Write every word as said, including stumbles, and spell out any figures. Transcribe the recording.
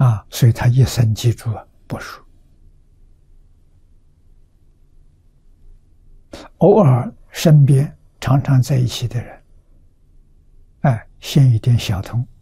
啊，所以他一生记住了帛书。偶尔身边常常在一起的人，哎，现一点小通，